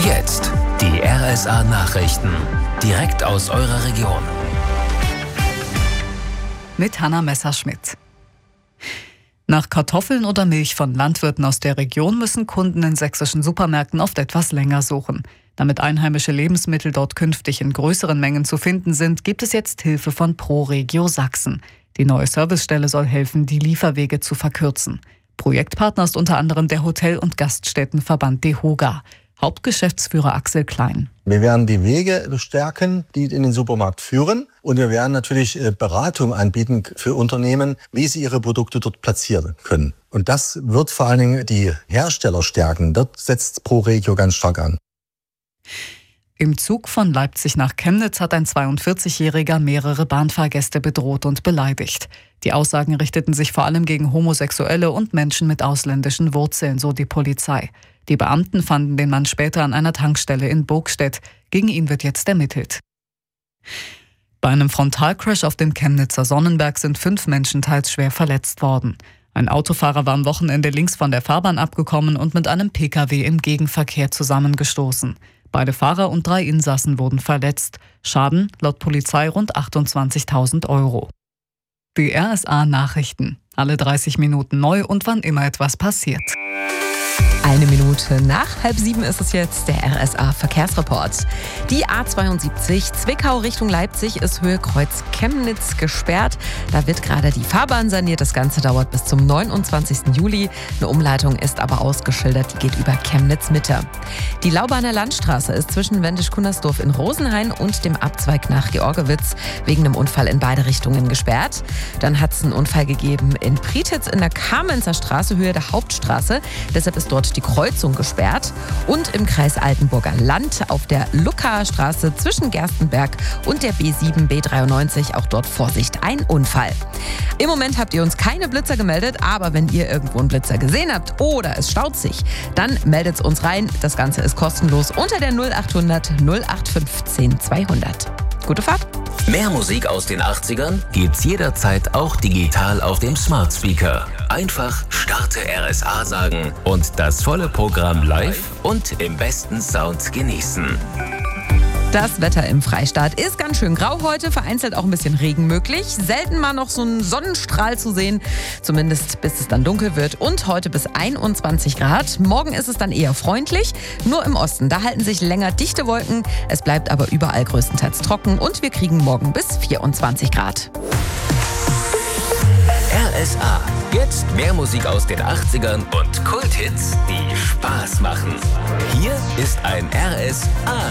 Jetzt die RSA Nachrichten. Direkt aus eurer Region. Mit Hanna Messerschmidt. Nach Kartoffeln oder Milch von Landwirten aus der Region müssen Kunden in sächsischen Supermärkten oft etwas länger suchen. Damit einheimische Lebensmittel dort künftig in größeren Mengen zu finden sind, gibt es jetzt Hilfe von ProRegio Sachsen. Die neue Servicestelle soll helfen, die Lieferwege zu verkürzen. Projektpartner ist unter anderem der Hotel- und Gaststättenverband DEHOGA. Hauptgeschäftsführer Axel Klein. Wir werden die Wege stärken, die in den Supermarkt führen. Und wir werden natürlich Beratung anbieten für Unternehmen, wie sie ihre Produkte dort platzieren können. Und das wird vor allen Dingen die Hersteller stärken. Dort setzt ProRegio ganz stark an. Im Zug von Leipzig nach Chemnitz hat ein 42-Jähriger mehrere Bahnfahrgäste bedroht und beleidigt. Die Aussagen richteten sich vor allem gegen Homosexuelle und Menschen mit ausländischen Wurzeln, so die Polizei. Die Beamten fanden den Mann später an einer Tankstelle in Burgstedt. Gegen ihn wird jetzt ermittelt. Bei einem Frontalcrash auf dem Chemnitzer Sonnenberg sind 5 Menschen teils schwer verletzt worden. Ein Autofahrer war am Wochenende links von der Fahrbahn abgekommen und mit einem Pkw im Gegenverkehr zusammengestoßen. Beide Fahrer und 3 Insassen wurden verletzt. Schaden laut Polizei rund 28.000 €. Die RSA Nachrichten. Alle 30 Minuten neu und wann immer etwas passiert. 1 Minute nach 6:30 ist es jetzt, der RSA Verkehrsreport. Die A72 Zwickau Richtung Leipzig ist Höhe Kreuz Chemnitz gesperrt. Da wird gerade die Fahrbahn saniert. Das Ganze dauert bis zum 29. Juli. Eine Umleitung ist aber ausgeschildert, die geht über Chemnitz Mitte. Die Laubaner Landstraße ist zwischen Wendisch-Kunnersdorf in Rosenhain und dem Abzweig nach Georgewitz wegen einem Unfall in beide Richtungen gesperrt. Dann hat es einen Unfall gegeben in Prietitz in der Kamenzer Straße, Höhe der Hauptstraße. Deshalb ist dort die Kreuzung gesperrt. Und im Kreis Altenburger Land auf der Lucca-Straße zwischen Gerstenberg und der B7 B93, auch dort Vorsicht, ein Unfall. Im Moment habt ihr uns keine Blitzer gemeldet, aber wenn ihr irgendwo einen Blitzer gesehen habt oder es staut sich, dann meldet es uns rein. Das Ganze ist kostenlos unter der 0800 0815 200. Gute Fahrt! Mehr Musik aus den 80ern gibt's jederzeit auch digital auf dem Smart Speaker. Einfach Starte RSA sagen und das volle Programm live und im besten Sound genießen. Das Wetter im Freistaat ist ganz schön grau heute, vereinzelt auch ein bisschen Regen möglich. Selten mal noch so einen Sonnenstrahl zu sehen, zumindest bis es dann dunkel wird. Und heute bis 21 Grad. Morgen ist es dann eher freundlich, nur im Osten. Da halten sich länger dichte Wolken. Es bleibt aber überall größtenteils trocken und wir kriegen morgen bis 24 Grad. RSA. Jetzt mehr Musik aus den 80ern und Kulthits, die Spaß machen. Hier ist ein RSA